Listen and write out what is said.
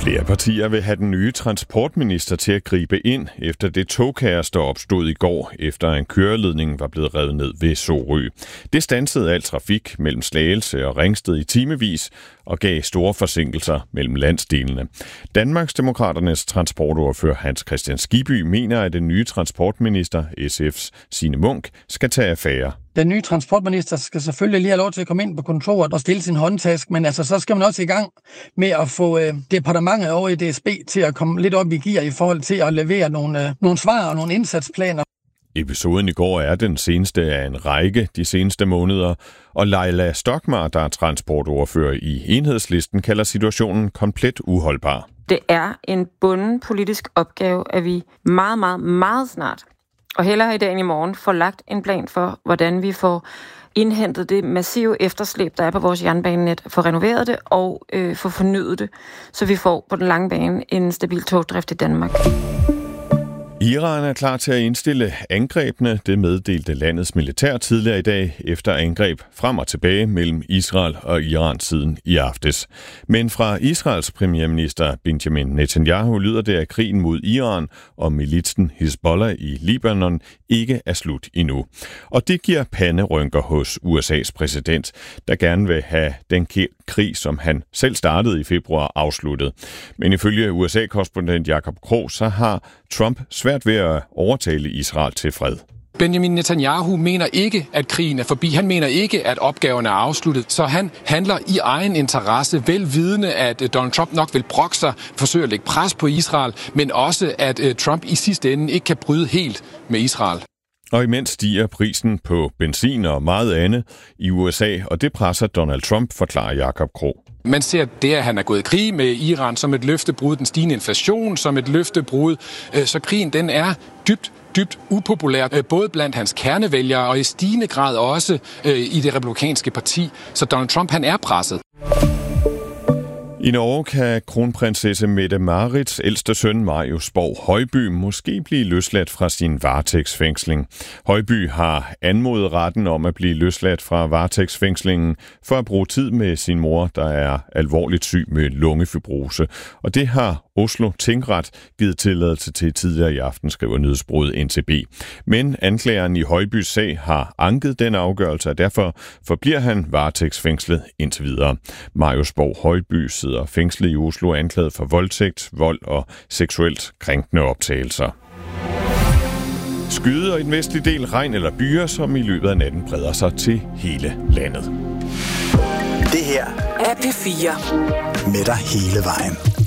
Flere partier vil have den nye transportminister til at gribe ind efter det togkaos, der opstod i går, efter en køreledning var blevet revet ned ved Sorø. Det standsede al trafik mellem Slagelse og Ringsted i timevis og gav store forsinkelser mellem landsdelene. Danmarksdemokraternes transportordfører Hans Kristian Skibby mener, at den nye transportminister, SF's Signe Munk, skal tage affære. Den nye transportminister skal selvfølgelig lige have lov til at komme ind på kontoret og stille sin håndtask, men altså, så skal man også i gang med at få departementet over i DSB til at komme lidt op i gear i forhold til at levere nogle svar og nogle indsatsplaner. Episoden i går er den seneste af en række de seneste måneder, og Leila Stokmar, der er transportordfører i Enhedslisten, kalder situationen komplet uholdbar. Det er en bunden politisk opgave, at vi meget, meget, meget snart, og hellere i dag end i morgen, får lagt en plan for, hvordan vi får indhentet det massive efterslæb, der er på vores jernbanenet, får renoveret det og får fornyet det, så vi får på den lange bane en stabil togdrift i Danmark. Iran er klar til at indstille angrebene, det meddelte landets militær tidligere i dag, efter angreb frem og tilbage mellem Israel og Iran siden i aftes. Men fra Israels premierminister Benjamin Netanyahu lyder det, at krigen mod Iran og militsen Hezbollah i Libanon ikke er slut endnu. Og det giver panderynker hos USA's præsident, der gerne vil have den krig, som han selv startede i februar, afsluttet. Men ifølge USA-korrespondent Jacob Krog, så har Trump svært ved at overtale Israel til fred. Benjamin Netanyahu mener ikke, at krigen er forbi. Han mener ikke, at opgaven er afsluttet. Så han handler i egen interesse, velvidende, at Donald Trump nok vil brokke sig, forsøge at lægge pres på Israel, men også, at Trump i sidste ende ikke kan bryde helt med Israel. Og imens stiger prisen på benzin og meget andet i USA, og det presser Donald Trump, forklarer Jacob Krog. Man ser det, at han er gået i krig med Iran som et løftebrud, den stigende inflation som et løftebrud, så krigen den er dybt upopulær, både blandt hans kernevælgere og i stigende grad også i det republikanske parti. Så Donald Trump, han er presset. I Norge kan kronprinsesse Mette-Marits ældste søn Marius Borg Højby måske blive løsladt fra sin varetægtsfængsling. Højby har anmodet retten om at blive løsladt fra varetægtsfængslingen for at bruge tid med sin mor, der er alvorligt syg med lungefibrose. Og det har Oslo Tingret givet tilladelse til tidligere i aften, skriver nyhedsbureauet NTB. Men anklageren i Højbys sag har anket den afgørelse, og derfor forbliver han varetægtsfængslet indtil videre. Marius Borg Højby sidder fængslet i Oslo anklaget for voldtægt, vold og seksuelt krænkende optagelser. Skyde og i den vestlige del regn eller byer, som i løbet af natten breder sig til hele landet. Det her er P4 med dig hele vejen.